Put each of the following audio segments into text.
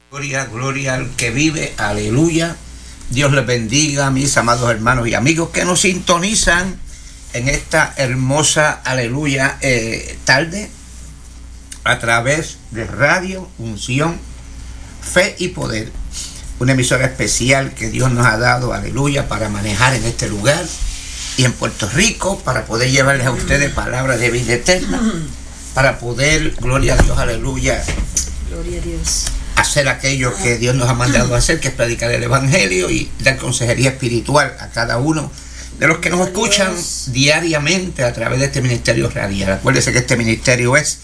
Gloria, gloria al que vive, aleluya. Dios les bendiga, mis amados hermanos y amigos que nos sintonizan en esta hermosa, aleluya, tarde a través de Radio Unción, Fe y Poder, una emisora especial que Dios nos ha dado, aleluya, para manejar en este lugar y en Puerto Rico, para poder llevarles a ustedes palabras de vida eterna, para poder, gloria a Dios, aleluya, gloria a Dios, hacer aquello que Dios nos ha mandado a hacer, que es predicar el Evangelio y dar consejería espiritual a cada uno de los que nos escuchan diariamente a través de este ministerio radial. Acuérdense que este ministerio es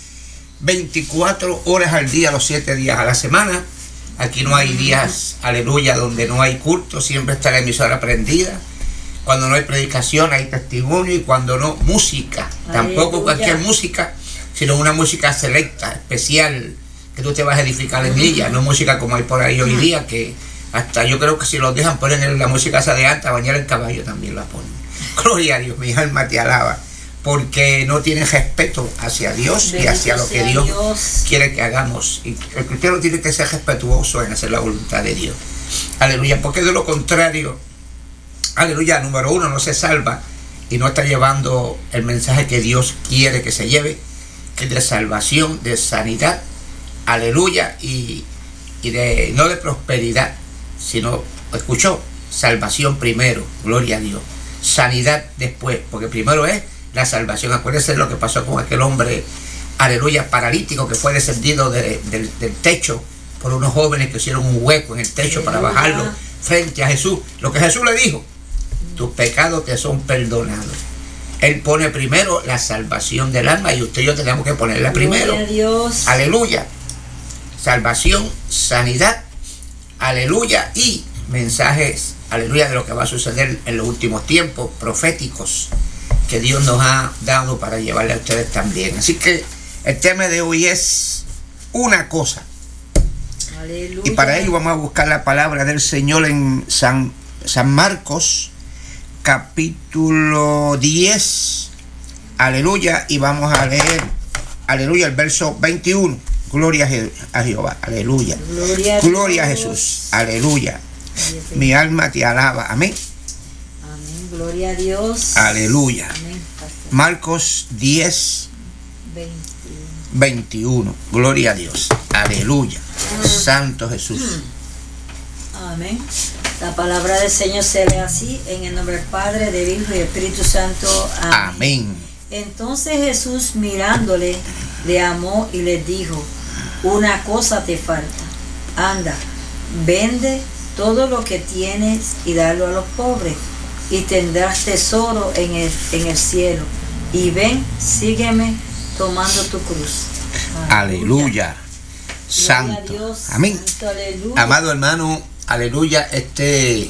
24 horas al día, los 7 días a la semana. Aquí no hay días, aleluya, donde no hay culto, siempre está la emisora prendida. Cuando no hay predicación hay testimonio, y cuando no, música. Tampoco cualquier música, sino una música selecta, especial, que tú te vas a edificar en ella, no música como hay por ahí hoy día, que hasta yo creo que si los dejan ponen la música esa de alta, bañar el caballo también la ponen. Gloria a Dios, mi alma te alaba, porque no tienen respeto hacia Dios y hacia lo que Dios quiere que hagamos. Y el cristiano tiene que ser respetuoso en hacer la voluntad de Dios. Aleluya, porque de lo contrario, aleluya, número uno, no se salva y no está llevando el mensaje que Dios quiere que se lleve, que es de salvación, de sanidad, aleluya, y no de prosperidad, sino, escuchó, salvación primero, gloria a Dios, sanidad después, porque primero es la salvación. Acuérdense de lo que pasó con aquel hombre, aleluya, paralítico, que fue descendido del techo por unos jóvenes que hicieron un hueco en el techo para bajarlo frente a Jesús. Lo que Jesús le dijo: tus pecados te son perdonados. Él pone primero la salvación del alma, y usted y yo tenemos que ponerla primero. Gloria a Dios. Aleluya. Salvación, sanidad, aleluya, y mensajes, aleluya, de lo que va a suceder en los últimos tiempos, proféticos, que Dios nos ha dado para llevarle a ustedes también. Así que el tema de hoy es una cosa. Aleluya. Y para ello vamos a buscar la palabra del Señor en San Marcos, capítulo 10, aleluya, y vamos a leer, aleluya, el verso 21. Gloria a Jehová, aleluya. Gloria a Jesús, aleluya. Mi alma te alaba, amén. Amén, gloria a Dios. Aleluya. Amén. Marcos 10, 21. Gloria a Dios, aleluya. Santo Jesús. Amén. La palabra del Señor se lee así, en el nombre del Padre, del Hijo y del Espíritu Santo. Amén. Amén. Entonces Jesús, mirándole, le amó y le dijo: una cosa te falta, anda, vende todo lo que tienes y dalo a los pobres, y tendrás tesoro en el cielo, y ven, sígueme tomando tu cruz. Aleluya. Santo. Dios, amén. santo, aleluya. Amado hermano, aleluya, este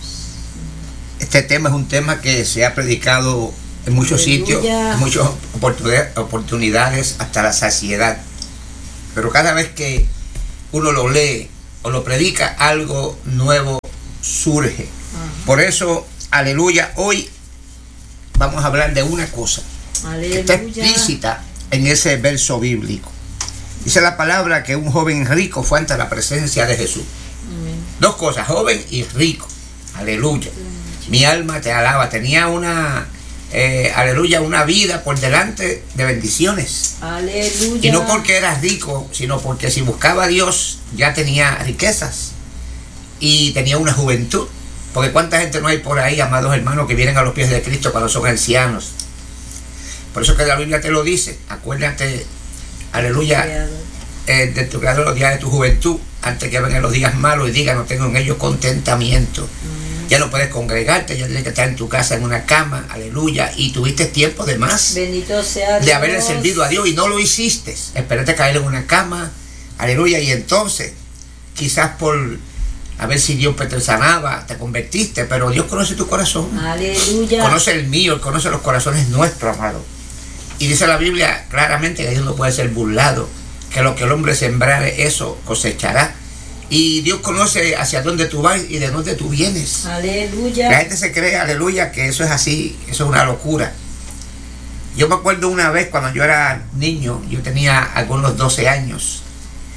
tema es un tema que se ha predicado en muchos sitios, en muchas oportunidades, hasta la saciedad. Pero cada vez que uno lo lee o lo predica, algo nuevo surge. Por eso, aleluya, hoy vamos a hablar de una cosa que está explícita en ese verso bíblico. Dice la palabra que un joven rico fue ante la presencia de Jesús. Dos cosas, joven y rico. Aleluya. Mi alma te alaba. Tenía aleluya, una vida por delante de bendiciones. Aleluya. Y no porque era rico, sino porque si buscaba a Dios ya tenía riquezas y tenía una juventud. Porque cuánta gente no hay por ahí, amados hermanos, que vienen a los pies de Cristo cuando son ancianos. Por eso que la Biblia te lo dice. Acuérdate, aleluya, de tu creador los días de tu juventud, antes que vengan los días malos y digan: no tengo en ellos contentamiento. Ya no puedes congregarte, ya tienes que estar en tu casa en una cama, aleluya, y tuviste tiempo de más. Bendito sea Dios. De haberle servido a Dios y no lo hiciste. Esperaste caer en una cama, aleluya, y entonces, quizás por a ver si Dios te sanaba, te convertiste, pero Dios conoce tu corazón. Aleluya. Conoce el mío, Él conoce los corazones nuestros, amado. Y dice la Biblia claramente que Dios no puede ser burlado, que lo que el hombre sembrare, eso cosechará. Y Dios conoce hacia dónde tú vas y de dónde tú vienes. Aleluya. La gente se cree, aleluya, que eso es así, eso es una locura. Yo me acuerdo una vez cuando yo era niño, yo tenía algunos 12 años,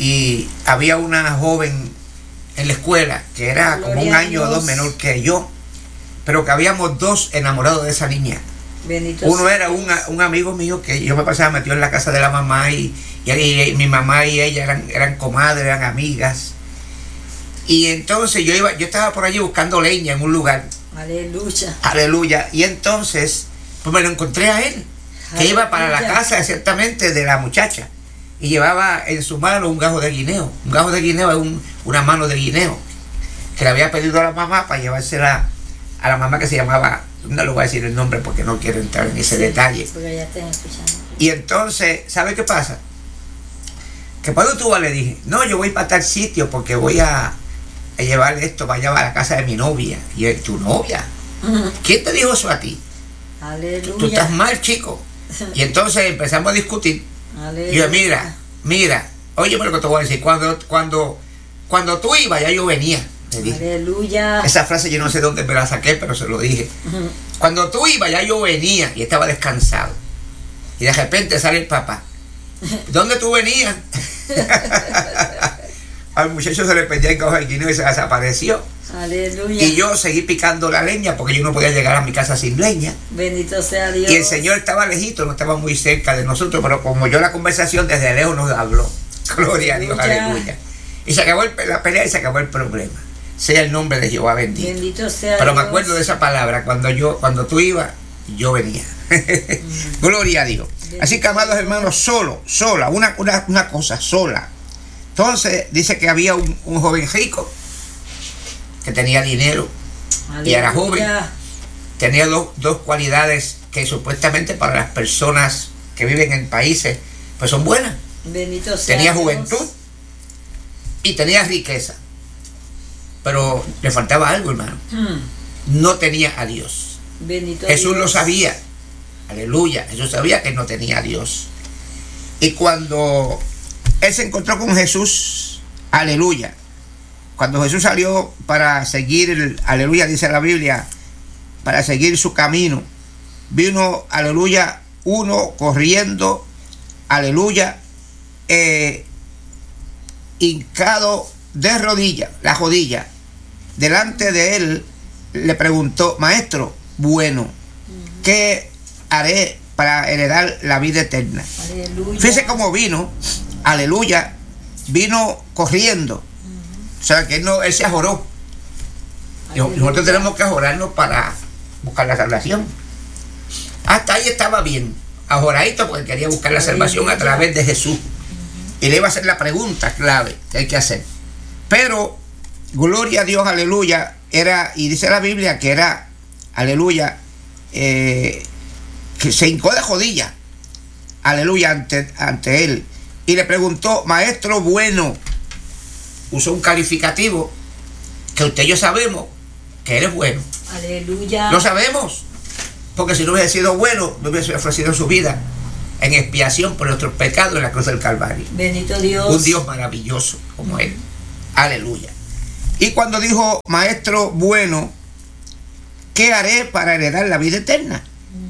y había una joven en la escuela que era como un año o dos menor que yo, pero que habíamos dos enamorados de esa niña. Bendito Uno sea era Dios. un amigo mío que yo me pasaba metido en la casa de la mamá y mi mamá y ella eran comadres, eran amigas. Y entonces yo estaba por allí buscando leña en un lugar. Aleluya. Aleluya. Y entonces pues me lo encontré a él, que iba para la casa exactamente de la muchacha y llevaba en su mano un gajo de guineo. Un gajo de guineo es una mano de guineo que le había pedido a la mamá para llevársela a la mamá, que se llamaba, no le voy a decir el nombre porque no quiero entrar en ese detalle. Porque ya están escuchando. Y entonces, ¿sabe qué pasa? Que cuando tú vas, le dije, no, yo voy para tal sitio porque voy a llevar esto para allá a la casa de mi novia. Y yo, ¿tu novia? ¿Quién te dijo eso a ti? Aleluya. Tú estás mal, chico. Y entonces empezamos a discutir. Aleluya. Y yo, mira, óyeme lo que te voy a decir. Cuando tú ibas, ya yo venía. Le dije. Aleluya. Esa frase yo no sé dónde me la saqué, pero se lo dije. Cuando tú ibas, ya yo venía y estaba descansado. Y de repente sale el papá. ¿Dónde tú venías? Al muchacho se le perdía el gajo de guineo y se desapareció. Aleluya. Y yo seguí picando la leña porque yo no podía llegar a mi casa sin leña. Bendito sea Dios. Y el Señor estaba lejito, no estaba muy cerca de nosotros, pero como yo la conversación desde lejos nos habló. Gloria a Dios, aleluya. Y se acabó la pelea y se acabó el problema. Sea el nombre de Jehová bendito. Bendito sea Pero Dios. me acuerdo de esa palabra, cuando tú ibas, yo venía. Gloria a Dios. Así que, amados hermanos, sola, una cosa sola. Entonces dice que había un joven rico que tenía dinero. Aleluya. Y era joven. Tenía dos cualidades que supuestamente para las personas que viven en países pues son buenas. Bendito sea Tenía Dios. juventud y tenía riqueza, pero le faltaba algo, hermano. No tenía a Dios. Bendito Jesús Dios. lo sabía. Aleluya. Jesús sabía que no tenía a Dios. Y cuando él se encontró con Jesús, aleluya, cuando Jesús salió para seguir, aleluya, dice la Biblia, para seguir su camino, vino, aleluya, uno corriendo, aleluya, hincado de rodillas, la rodilla, delante de él, le preguntó, maestro, bueno, ¿qué haré para heredar la vida eterna? Aleluya. Fíjese cómo vino, aleluya, vino corriendo. O sea, que él se ajoró. Nosotros tenemos que ajorarnos para buscar la salvación. Hasta ahí estaba bien, ajoradito, porque quería buscar la salvación a través de Jesús. Y le iba a hacer la pregunta clave que hay que hacer. Pero, gloria a Dios, aleluya, y dice la Biblia que era, aleluya, que se hincó de rodillas, aleluya, ante él. Y le preguntó, maestro bueno, usó un calificativo que usted y yo sabemos que él es bueno. Aleluya. Lo sabemos, porque si no hubiese sido bueno, no hubiese ofrecido su vida en expiación por nuestros pecados en la cruz del Calvario. Bendito Dios. Un Dios maravilloso como él. Aleluya. Y cuando dijo, maestro bueno, ¿qué haré para heredar la vida eterna?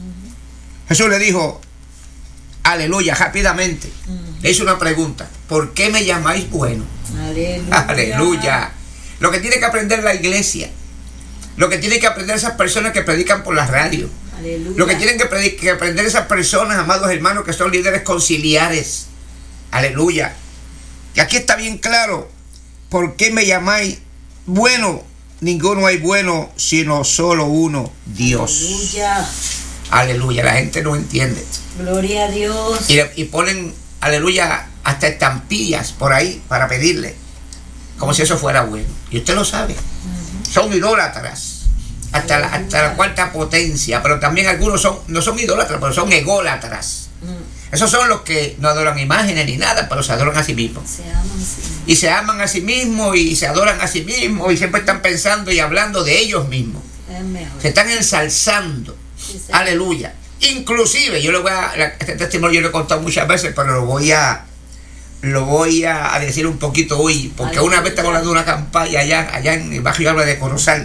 Jesús le dijo, aleluya, rápidamente. Le hizo una pregunta, ¿por qué me llamáis bueno? Aleluya. Aleluya. Lo que tiene que aprender la iglesia, lo que tienen que aprender esas personas que predican por la radio, Aleluya. lo que tienen que aprender esas personas, amados hermanos, que son líderes conciliares. Aleluya. Y aquí está bien claro, ¿por qué me llamáis bueno? Ninguno hay bueno, sino solo uno, Dios. Aleluya. Aleluya. La gente no entiende. Gloria a Dios. Y ponen, aleluya, hasta estampillas por ahí para pedirle, como si eso fuera bueno. Y usted lo sabe. Son idólatras hasta la cuarta potencia, pero también algunos no son idólatras, pero son ególatras. Esos son los que no adoran imágenes ni nada, pero se adoran a sí mismos. Se aman, sí. Y se aman a sí mismos y se adoran a sí mismos y siempre están pensando y hablando de ellos mismos. Es mejor. Se están ensalzando. Sí, sí. Aleluya. Inclusive, este testimonio yo lo he contado muchas veces, pero lo voy a decir un poquito hoy, porque Aleluya. una vez estaba hablando de una campaña allá en el barrio de Corozal,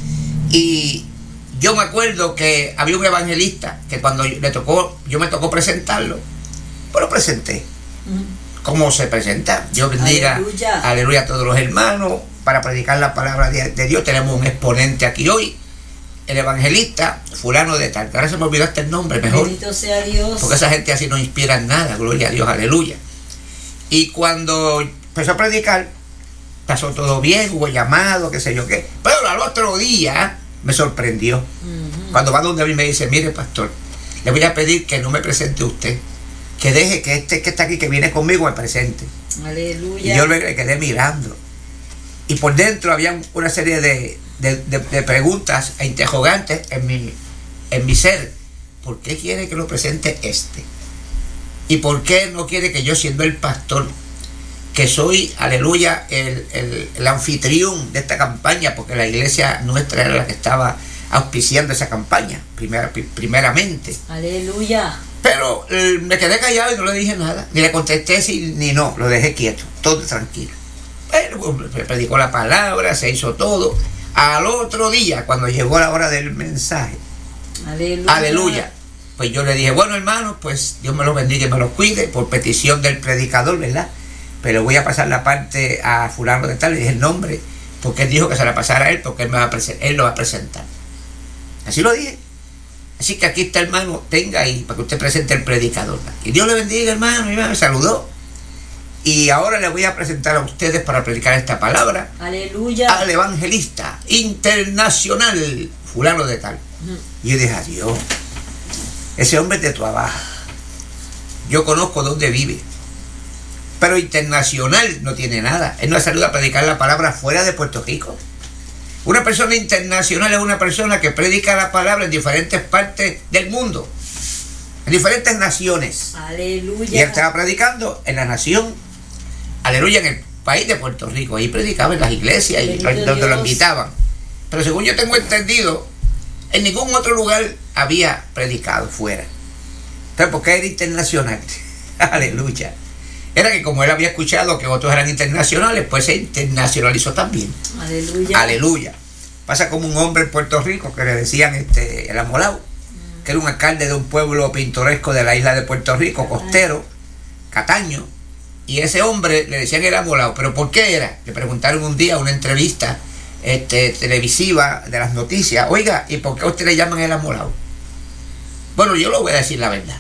y yo me acuerdo que había un evangelista que cuando yo me tocó presentarlo, pues lo presenté. cómo se presenta. Dios bendiga, aleluya, a todos los hermanos. Para predicar la palabra de Dios tenemos un exponente aquí hoy, el evangelista fulano de tal. Ahora se me olvidó el nombre mejor. Bendito sea Dios. Porque esa gente así no inspira nada, gloria a Dios, aleluya. Y cuando empezó a predicar, pasó todo bien, hubo llamado, qué sé yo qué. Pero al otro día me sorprendió. Cuando va donde a mí me dice, mire pastor, le voy a pedir que no me presente usted, que deje que este que está aquí, que viene conmigo, me presente. Aleluya. Y yo le quedé mirando. Y por dentro había una serie de preguntas e interrogantes en mi ser. ¿Por qué quiere que lo presente este? ¿Y por qué no quiere que yo, siendo el pastor, que soy, aleluya, el anfitrión de esta campaña, porque la iglesia nuestra era la que estaba auspiciando esa campaña, primeramente? Aleluya. Pero me quedé callado y no le dije nada, ni le contesté sí ni no, lo dejé quieto, todo tranquilo. Bueno, predicó la palabra, se hizo todo. Al otro día, cuando llegó la hora del mensaje, aleluya, pues yo le dije, bueno hermano, pues Dios me los bendiga y me los cuide, por petición del predicador, ¿verdad? Pero voy a pasar la parte a fulano de tal, le dije el nombre, porque él dijo que se la pasara a él, porque él lo va a presentar. Así lo dije. Así que aquí está, hermano, tenga ahí, para que usted presente el predicador. Y Dios le bendiga, hermano, y me saludó. Y ahora le voy a presentar a ustedes para predicar esta palabra. Aleluya. Al evangelista internacional, fulano de tal. Y yo dije, adiós, ese hombre es de tu abajo. Yo conozco dónde vive. Pero internacional no tiene nada. Él no ha salido a predicar la palabra fuera de Puerto Rico. Una persona internacional es una persona que predica la palabra en diferentes partes del mundo, en diferentes naciones. Aleluya. Y él estaba predicando en la nación, aleluya, en el país de Puerto Rico. Ahí predicaba en las iglesias y donde lo invitaban. Pero según yo tengo entendido, en ningún otro lugar había predicado fuera. Entonces, ¿por qué era internacional? Aleluya. Era que como él había escuchado que otros eran internacionales, pues se internacionalizó también. Aleluya. Aleluya. Pasa como un hombre en Puerto Rico que le decían el Amolao, que era un alcalde de un pueblo pintoresco de la isla de Puerto Rico, costero, Cataño. Y ese hombre le decían el Amolao. ¿Pero por qué era? Le preguntaron un día en una entrevista televisiva de las noticias, oiga, ¿y por qué a usted le llaman el Amolao? Bueno, yo lo voy a decir la verdad.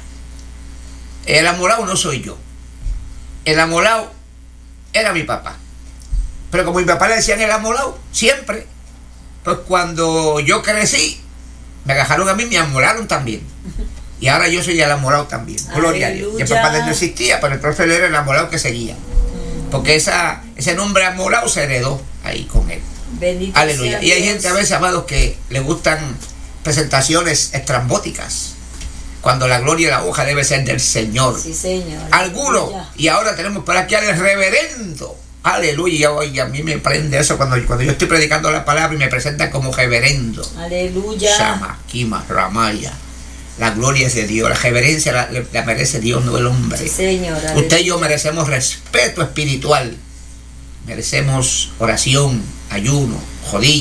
El Amolao no soy yo. El Amolao era mi papá. Pero como mi papá le decían el Amolao, siempre, pues cuando yo crecí, me agarraron a mí, me amolaron también. Y ahora yo soy el Amolao también. Gloria a Dios. Y el papá de él no existía, pero el profe era el Amolao que seguía. Porque ese nombre Amolao se heredó ahí con él. Bendito aleluya. sea Y hay Dios. gente a veces, amados, que le gustan presentaciones estrambóticas, cuando la gloria y la hoja debe ser del Señor. Sí, Señor. Algunos. Aleluya. Y ahora tenemos por aquí al reverendo. Aleluya. Y a mí me prende eso cuando yo estoy predicando la palabra y me presentan como reverendo. Aleluya. Shama, Kima, Ramaya. La gloria es de Dios. La reverencia la merece Dios, no el hombre. Sí, Señor. Usted y yo merecemos respeto espiritual. Merecemos oración, ayuno, rodillas.